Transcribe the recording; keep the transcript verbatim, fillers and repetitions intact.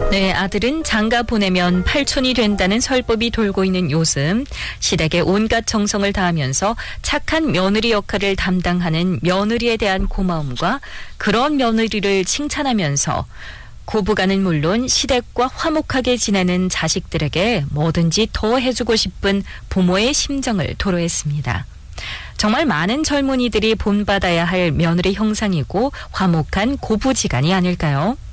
네, 아들은 장가 보내면 팔촌이 된다는 설법이 돌고 있는 요즘 시댁에 온갖 정성을 다하면서 착한 며느리 역할을 담당하는 며느리에 대한 고마움과 그런 며느리를 칭찬하면서 고부간은 물론 시댁과 화목하게 지내는 자식들에게 뭐든지 더 해주고 싶은 부모의 심정을 토로했습니다. 정말 많은 젊은이들이 본받아야 할 며느리 형상이고 화목한 고부지간이 아닐까요?